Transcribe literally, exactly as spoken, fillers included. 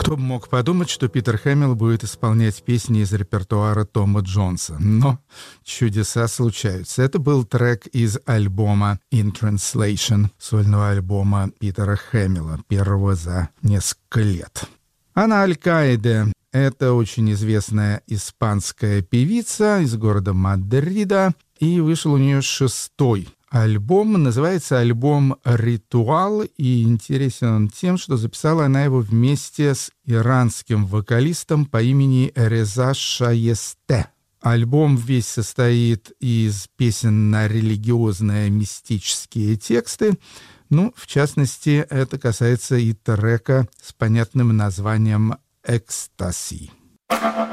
Кто бы мог подумать, что Питер Хэмилл будет исполнять песни из репертуара Тома Джонса. Но чудеса случаются. Это был трек из альбома «In Translation», сольного альбома Питера Хэмилла, первого за несколько лет. Анна Аль-Каиде — это очень известная испанская певица из города Мадрида, и вышел у нее шестой альбом. Называется альбом «Ритуал», и интересен он тем, что записала она его вместе с иранским вокалистом по имени Реза Шаесте. Альбом весь состоит из песен на религиозные мистические тексты. Ну, в частности, это касается и трека с понятным названием «Экстаси».